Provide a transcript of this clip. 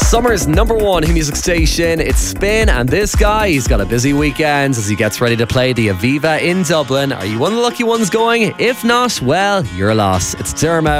Summer's number one hit music station. It's Spin, and this guy, he's got a busy weekend as he gets ready to play the Aviva in Dublin. Are you one of the lucky ones going? If not, well, you're a loss. It's Dermot.